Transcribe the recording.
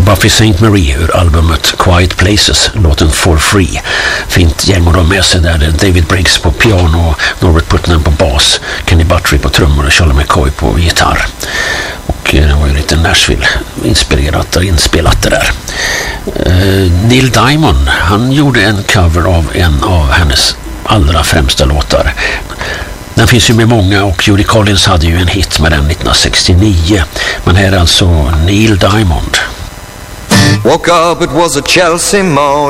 Buffy St. Marie ur albumet Quiet Places, låten For Free. Fint gäng och de med sig där. David Briggs på piano, Norbert Putnam på bas, Kenny Buttrey på trummor och Charlie McCoy på gitarr. Och det var ju lite Nashville-inspirerat och inspelat det där. Neil Diamond, han gjorde en cover av en av hennes allra främsta låtar. Den finns ju med många och Judy Collins hade ju en hit med den 1969. Men här är alltså Neil Diamond. Woke up, it was a Chelsea morning.